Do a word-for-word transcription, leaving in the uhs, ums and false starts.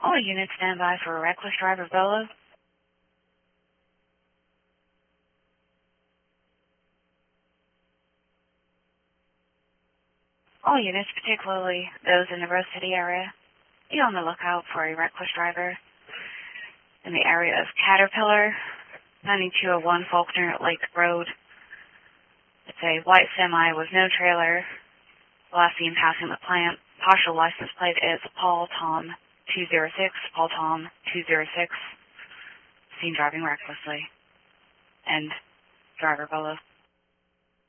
All units stand by for a reckless driver Bolo. All units, particularly those in the Rose City area, be on the lookout for a reckless driver in the area of Caterpillar, ninety-two oh one Faulkner Lake Road. It's a white semi with no trailer. Last seen passing the plant. Partial license plate is Paul Tom two zero six, Paul Tom two zero six. Seen driving recklessly. And driver Bolo.